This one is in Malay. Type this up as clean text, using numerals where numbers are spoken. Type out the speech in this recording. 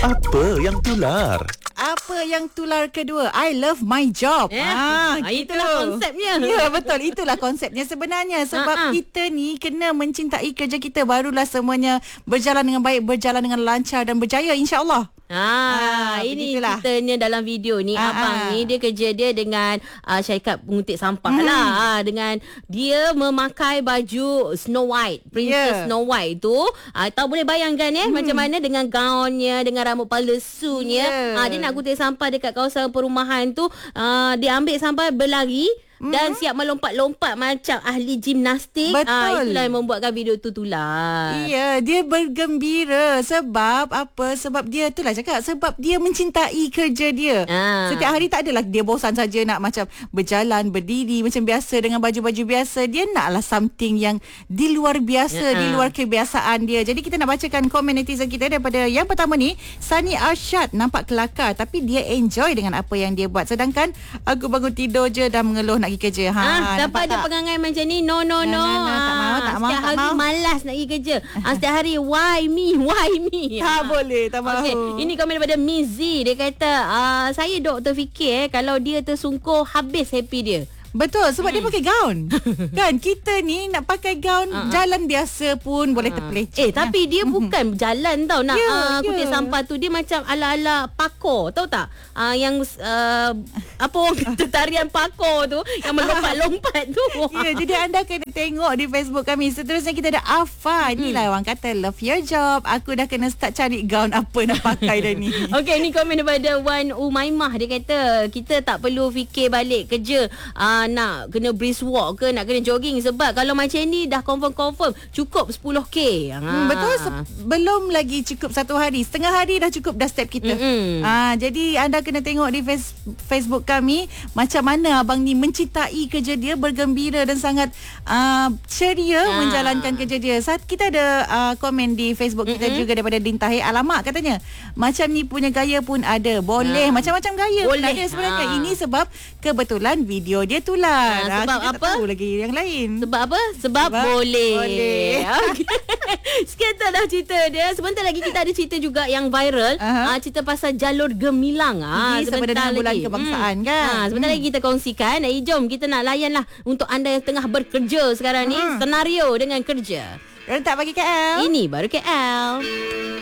Apa yang tular? Apa yang tular kedua? I love my job. Gitu. Itulah konsepnya. Ya, betul. Itulah konsepnya sebenarnya. Sebab kita ni kena mencintai kerja kita. Barulah semuanya berjalan dengan baik, berjalan dengan lancar dan berjaya, insya-Allah. Ini begitulah. ceritanya dalam video ni. Abang ni dia kerja dia dengan syarikat penguntit sampah lah. Dengan dia memakai baju Snow White, Princess Snow White tu. Tahu boleh bayangkan macam mana dengan gaunnya, dengan rambut palsunya. Dia nak kutip sampah dekat kawasan perumahan tu. Dia ambil sampah, berlari dan siap melompat-lompat macam ahli gimnastik. Itulah yang membuatkan video tu tular. Ya, dia bergembira. Sebab apa? Sebab dia itulah cakap. Sebab dia mencintai kerja dia. Setiap hari tak adalah dia bosan saja nak macam berjalan, berdiri macam biasa dengan baju-baju biasa. Dia naklah something yang di luar biasa, di luar kebiasaan dia. Jadi kita nak bacakan komen netizen kita daripada yang pertama ni. Sani Arsyad nampak kelakar tapi dia enjoy dengan apa yang dia buat. Sedangkan aku bangun tidur je dah mengeluh nak pergi kerja. Dapat ada pengangai macam ni. No. Tak mau. Setiap hari malas nak pergi kerja. Setiap hari why me. Tak boleh, tak mahu. Okay. Ini komen daripada Mizi. Dia kata saya doktor fikir kalau dia tersungkur habis happy dia. Betul, sebab dia pakai gaun. Kan kita ni nak pakai gaun jalan biasa pun boleh terpeleceh. Tapi dia bukan jalan tau nak kutip sampah tu. Dia macam ala-ala parkour, tahu tak? Yang apa orang kata tarian parkour tu, yang melompat-lompat tu. Jadi anda kena tengok di Facebook kami. Seterusnya kita ada Afa. Inilah orang kata love your job. Aku dah kena start cari gaun apa nak pakai dah ni. Okey, ni komen daripada Wan Umaimah. Dia kata kita tak perlu fikir balik kerja nak kena brisk walk ke, nak kena jogging. Sebab kalau macam ni dah confirm cukup 10k. Betul. Belum lagi cukup satu hari, setengah hari dah cukup dah step kita. Jadi anda kena tengok di Facebook kami macam mana abang ni mencintai kerja dia, bergembira dan sangat ceria menjalankan kerja dia. Kita ada komen di Facebook kita juga daripada Dintahir. Alamak, katanya macam ni punya gaya pun ada. Boleh macam-macam gaya pun ada sebenarnya. Ini sebab kebetulan video dia tular. Sebab kita apa? tak tahu lagi yang lain. Sebab apa? Sebab boleh. Okay. Sekian dah cerita dia. Sebentar lagi kita ada cerita juga yang viral. Cerita pasal jalur gemilang. Sebentar dengan bulan kebangsaan kan. Sebentar lagi kita kongsikan. Jom kita nak layan lah untuk anda yang tengah bekerja sekarang ni. Senario dengan kerja. Rentak bagi KL. Ini baru KL.